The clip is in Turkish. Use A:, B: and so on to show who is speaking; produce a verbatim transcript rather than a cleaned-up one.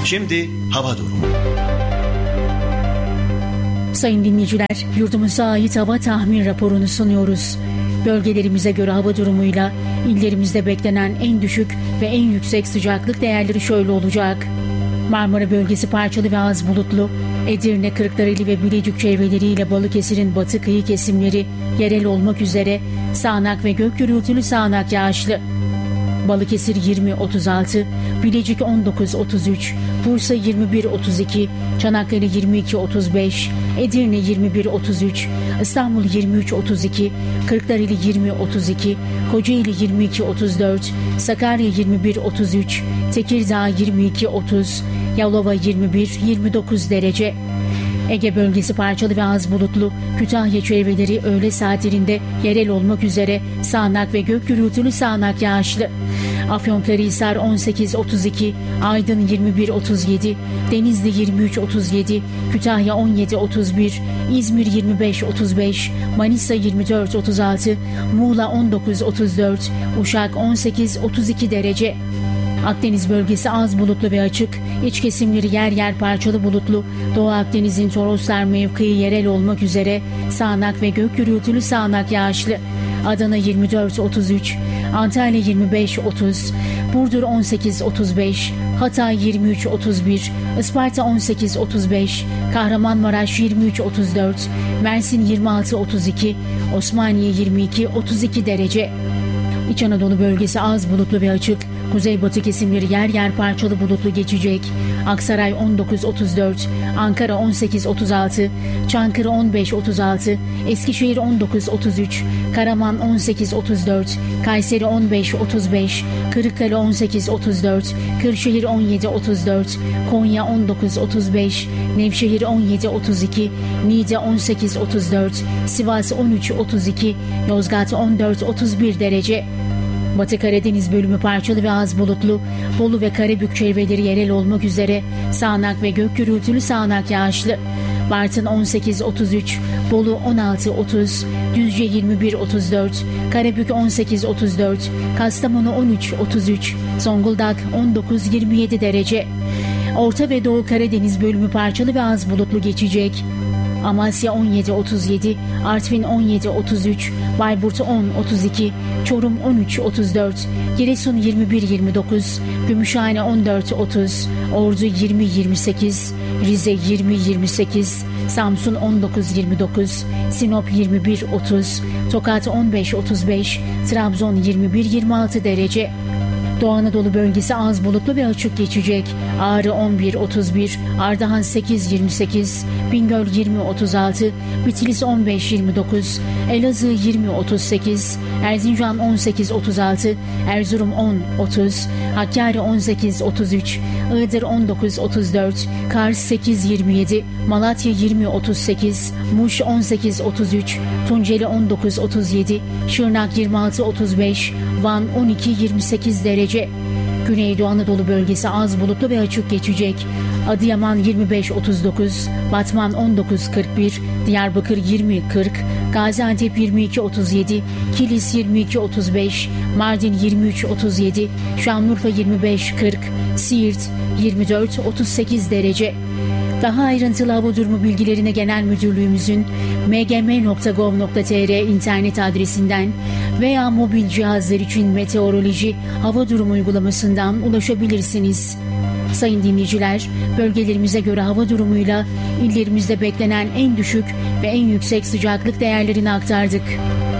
A: Şimdi hava durumu.
B: Sayın dinleyiciler, yurdumuza ait hava tahmin raporunu sunuyoruz. Bölgelerimize göre hava durumuyla illerimizde beklenen en düşük ve en yüksek sıcaklık değerleri şöyle olacak. Marmara bölgesi parçalı ve az bulutlu. Edirne, Kırklareli ve Bilecik çevreleriyle Balıkesir'in batı kıyı kesimleri yerel olmak üzere sağanak ve gök gürültülü sağanak yağışlı. Balıkesir yirmi otuz altı, Bilecik on dokuz otuz üç, Bursa yirmi bir otuz iki, Çanakkale yirmi iki otuz beş, Edirne yirmi bir otuz üç, İstanbul yirmi üç otuz iki, Kırklareli yirmi otuz iki, Kocaeli yirmi iki otuz dört, Sakarya yirmi bir otuz üç, Tekirdağ yirmi iki otuz, Yalova yirmi bir yirmi dokuz derece. Ege bölgesi parçalı ve az bulutlu. Kütahya çevreleri öğle saatlerinde yerel olmak üzere sağanak ve gök gürültülü sağanak yağışlı. Afyonkarahisar on sekiz otuz iki, Aydın yirmi bir otuz yedi, Denizli yirmi üç otuz yedi, Kütahya on yedi otuz bir, İzmir yirmi beş otuz beş, Manisa yirmi dört otuz altı, Muğla on dokuz otuz dört, Uşak on sekiz otuz iki derece. Akdeniz bölgesi az bulutlu ve açık. İç kesimleri yer yer parçalı bulutlu. Doğu Akdeniz'in Toroslar mevkii yerel olmak üzere sağanak ve gök gürültülü sağanak yağışlı. Adana yirmi dört otuz üç, Antalya yirmi beş otuz, Burdur on sekiz otuz beş, Hatay yirmi üç otuz bir, Isparta on sekiz otuz beş, Kahramanmaraş yirmi üç otuz dört, Mersin yirmi altı otuz iki, Osmaniye yirmi iki otuz iki derece. İç Anadolu bölgesi az bulutlu ve açık. Kuzeybatı kesimleri yer yer parçalı bulutlu geçecek. Aksaray on dokuz otuz dört, Ankara on sekiz otuz altı, Çankırı on beş otuz altı, Eskişehir on dokuz otuz üç, Karaman on sekiz otuz dört, Kayseri on beş otuz beş, Kırıkkale on sekiz otuz dört, Kırşehir on yedi otuz dört, Konya on dokuz otuz beş, Nevşehir on yedi otuz iki, Niğde on sekiz otuz dört, Sivas on üç otuz iki, Yozgat on dört otuz bir derece. Batı Karadeniz bölümü parçalı ve az bulutlu. Bolu ve Karabük çevreleri yerel olmak üzere sağanak ve gök gürültülü sağanak yağışlı. Bartın on sekiz otuz üç, Bolu on altı otuz, Düzce yirmi bir otuz dört, Karabük on sekiz otuz dört, Kastamonu on üç otuz üç, Zonguldak on dokuz yirmi yedi derece. Orta ve Doğu Karadeniz bölümü parçalı ve az bulutlu geçecek. Amasya on yedi otuz yedi, Artvin on yedi otuz üç, Bayburt on otuz iki, Çorum on üç otuz dört, Giresun yirmi bir yirmi dokuz, Gümüşhane on dört otuz, Ordu yirmi yirmi sekiz, Rize yirmi yirmi sekiz, Samsun on dokuz yirmi dokuz, Sinop yirmi bir otuz, Tokat on beş otuz beş, Trabzon yirmi bir yirmi altı derece. Doğu Anadolu bölgesi az bulutlu ve açık geçecek. Ağrı on bir otuz bir, Ardahan sekiz yirmi sekiz, Bingöl yirmi otuz altı, Bitlis on beş yirmi dokuz, Elazığ yirmi otuz sekiz, Erzincan on sekiz otuz altı, Erzurum on otuz, Hakkari on sekiz otuz üç, Iğdır on dokuz otuz dört, Kars sekiz yirmi yedi, Malatya yirmi otuz sekiz, Muş on sekiz otuz üç, Tunceli on dokuz otuz yedi, Şırnak yirmi altı otuz beş, Van on iki yirmi sekiz derece. Güneydoğu Anadolu bölgesi az bulutlu ve açık geçecek. Adıyaman yirmi beş otuz dokuz, Batman on dokuz kırk bir, Diyarbakır yirmi kırk, Gaziantep yirmi iki otuz yedi, Kilis yirmi iki otuz beş, Mardin yirmi üç otuz yedi, Şanlıurfa yirmi beş kırk, Siirt yirmi dört otuz sekiz derece. Daha ayrıntılı hava durumu bilgilerine Genel Müdürlüğümüzün m g m nokta gov nokta t r internet adresinden veya mobil cihazlar için meteoroloji hava durumu uygulamasından ulaşabilirsiniz. Sayın dinleyiciler, bölgelerimize göre hava durumuyla illerimizde beklenen en düşük ve en yüksek sıcaklık değerlerini aktardık.